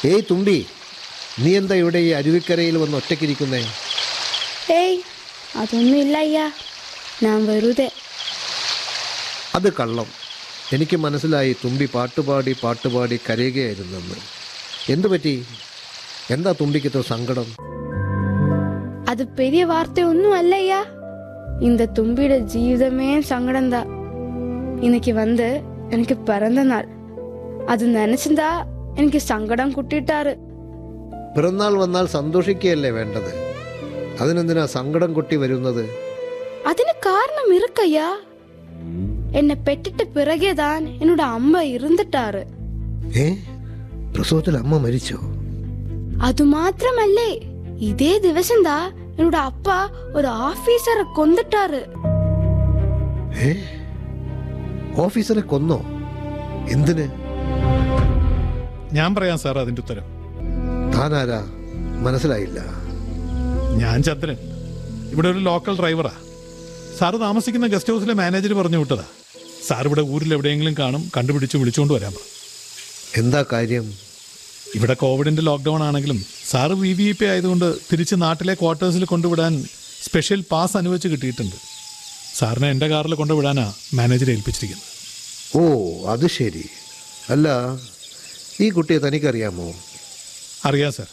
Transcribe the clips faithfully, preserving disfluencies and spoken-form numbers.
ഏയ് തുമ്പി, നീ എന്താ ഇവിടെ ഈ അരുവിക്കരയിൽ വന്ന് ഒറ്റയ്ക്കിരിക്കുന്നേ? ഏയ് അതൊന്നുമില്ല അയ്യാ, ഞാൻ വെറുതെ. അത് കള്ളം. എനിക്ക് മനസ്സിലായി തുമ്പി പാട്ടുപാടി പാട്ടുപാടി കരയുകയായിരുന്നെന്ന്. എന്തു പറ്റി? എന്താ തുമ്പിക്കിത്ര സങ്കടം? அது பெரிய வார்த்தை ஒன்றும் அல்லையா. இந்த தும்பியோட ஜீவிதமே சங்கடம் தான். இன்னைக்கு வந்து எனக்கு பிறந்த நாள். அது நினைச்சிருந்தா എനിക്ക് സങ്കടം കുട്ടിയിട്ടാറ്. പിറന്നാൾ വന്നാൽ സന്തോഷിക്കുകയല്ലേ വേണ്ടത്? അതിനെന്തിനാ സങ്കടം കുട്ടി വരുന്നത്? അതിന് കാരണം ഇറുക്കയ്യാ. എന്നെ പെട്ടിട്ട് പിറകെതാൻ എന്നോട് അമ്മ ഇരുന്നിട്ടാറ്. ഏ, പ്രസവത്തിൽ അമ്മ മരിച്ചോ? അതുമാത്രമല്ലേ, ഇതേ ദിവസം താ എന്നോട് അപ്പ ഒരു ഓഫീസറെ കൊന്നിട്ടാറ്. ഏ, ഓഫീസറെ കൊന്നോ? എന്തിന്? ഞാൻ പറയാം സാർ അതിന്റെ ഉത്തരം. താനാരാ? മനസ്സിലായില്ല. ഞാൻ ചന്ദ്രൻ, ഇവിടെ ഒരു ലോക്കൽ ഡ്രൈവറാ. സാറ് താമസിക്കുന്ന ഗസ്റ്റ് ഹൗസിലെ മാനേജർ പറഞ്ഞു വിട്ടതാ. സാർ ഇവിടെ ഊരിൽ എവിടെയെങ്കിലും കാണും, കണ്ടുപിടിച്ച് വിളിച്ചുകൊണ്ട് വരാൻ പറഞ്ഞു. എന്താ കാര്യം? ഇവിടെ കോവിഡിന്റെ ലോക്ക്ഡൗൺ ആണെങ്കിലും sir V V I P ആയതുകൊണ്ട് തിരിച്ച് നാട്ടിലെ ക്വാർട്ടേഴ്സിൽ കൊണ്ടുവിടാൻ സ്പെഷ്യൽ പാസ് അനുവദിച്ച് കിട്ടിയിട്ടുണ്ട്. സാറിനെ എൻ്റെ കാറിൽ കൊണ്ടുവിടാനാ മാനേജറെ ഏൽപ്പിച്ചിരിക്കുന്നത്. ഓ, അത് ശരി. അല്ല, ഈ കുട്ടിയെ തനിക്കറിയാമോ? അറിയാം സാർ.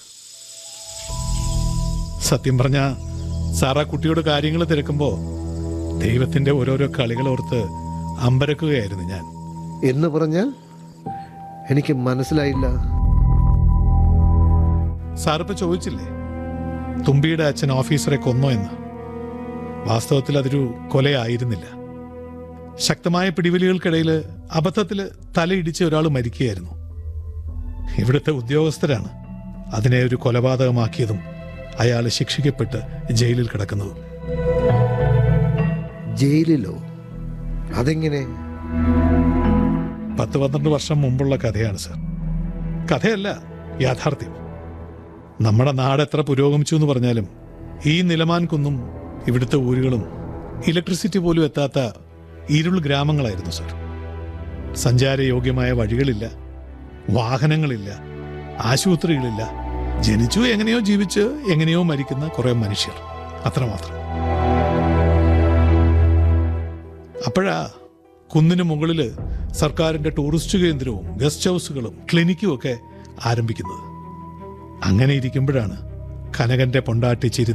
സത്യം പറഞ്ഞ സാർ ആ കുട്ടിയോട് കാര്യങ്ങൾ തിരക്കുമ്പോൾ ദൈവത്തിൻ്റെ ഓരോരോ കളികളോർത്ത് അമ്പരക്കുകയായിരുന്നു ഞാൻ. എന്ന് പറഞ്ഞാൽ എനിക്ക് മനസ്സിലായില്ല. സാറിപ്പോൾ ചോദിച്ചില്ലേ തുമ്പിയുടെ അച്ഛൻ ഓഫീസറെ കൊന്നോ എന്ന്? വാസ്തവത്തിൽ അതൊരു കൊലയായിരുന്നില്ല. ശക്തമായ പിടിവലികൾക്കിടയിൽ അബദ്ധത്തിൽ തലയിടിച്ച് ഒരാൾ മരിക്കുകയായിരുന്നു. ഇവിടുത്തെ ഉദ്യോഗസ്ഥരാണ് അതിനെ ഒരു കൊലപാതകമാക്കിയതും അയാൾ ശിക്ഷിക്കപ്പെട്ട് ജയിലിൽ കിടക്കുന്നതും. ജയിലിലോ? അതെങ്ങനെ? പത്ത് പന്ത്രണ്ട് വർഷം മുമ്പുള്ള കഥയാണ് സാർ. കഥയല്ല, യാഥാർത്ഥ്യം. നമ്മുടെ നാട് എത്ര പുരോഗമിച്ചു എന്ന് പറഞ്ഞാലും ഈ നിലമാൻ കുന്നും ഇവിടുത്തെ ഊരുകളും ഇലക്ട്രിസിറ്റി പോലും എത്താത്ത ഇരുൾ ഗ്രാമങ്ങളായിരുന്നു സാർ. സഞ്ചാരയോഗ്യമായ വഴികളില്ല, വാഹനങ്ങളില്ല, ആശുപത്രികളില്ല. ജനിച്ചു എങ്ങനെയോ ജീവിച്ച് എങ്ങനെയോ മരിക്കുന്ന കുറെ മനുഷ്യർ, അത്രമാത്രം. അപ്പോഴാ കുന്നിന് മുകളിൽ സർക്കാരിൻ്റെ ടൂറിസ്റ്റ് കേന്ദ്രവും ഗസ്റ്റ് ഹൗസുകളും ക്ലിനിക്കും ഒക്കെ ആരംഭിക്കുന്നത്. അങ്ങനെ ഇരിക്കുമ്പോഴാണ് കനകന്റെ പൊണ്ടാട്ടി ചിരി